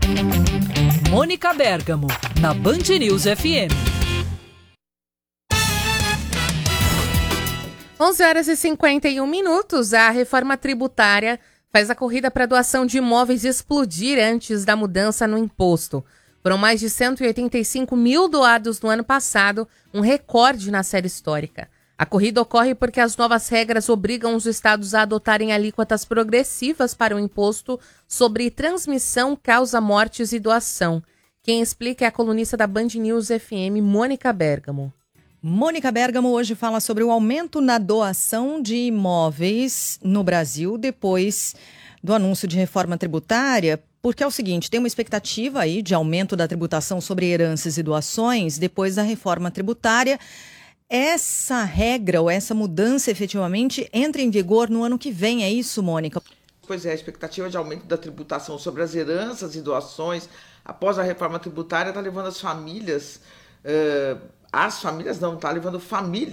Mônica Bergamo, na Band News FM. 11h51. A reforma tributária faz a corrida para a doação de imóveis explodir antes da mudança no imposto. Foram mais de 185 mil doados no ano passado, um recorde na série histórica. A corrida ocorre porque as novas regras obrigam os estados a adotarem alíquotas progressivas para o imposto sobre transmissão, causa-mortes e doação. Quem explica é a colunista da Band News FM, Mônica Bergamo. Mônica Bergamo hoje fala sobre o aumento na doação de imóveis no Brasil depois do anúncio de reforma tributária, porque é o seguinte, tem uma expectativa aí de aumento da tributação sobre heranças e doações depois da reforma tributária. Essa regra ou essa mudança efetivamente entra em vigor no ano que vem, é isso, Mônica? Pois é, a expectativa de aumento da tributação sobre as heranças e doações após a reforma tributária está levando as famílias, está levando famílias